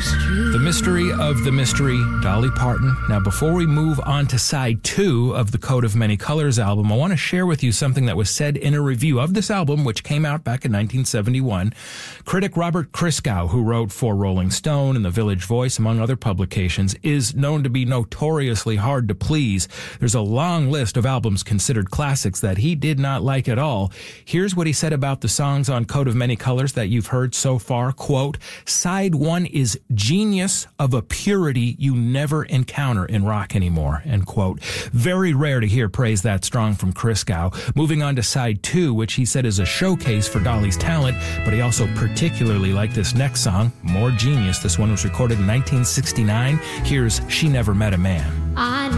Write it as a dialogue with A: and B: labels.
A: The mystery of the mystery, Dolly Parton. Now, before we move on to side 2 of the Coat of Many Colors album, I want to share with you something that was said in a review of this album, which came out back in 1971. Critic Robert Christgau, who wrote for Rolling Stone and The Village Voice, among other publications, is known to be notoriously hard to please. There's a long list of albums considered classics that he did not like at all. Here's what he said about the songs on Coat of Many Colors that you've heard so far. Quote, "Side 1 is genius of a purity you never encounter in rock anymore," end quote. Very rare to hear praise that strong from Christgau. Moving on to side 2, which he said is a showcase for Dolly's talent, but he also particularly liked this next song, more genius. This one was recorded in 1969. Here's She Never Met a Man.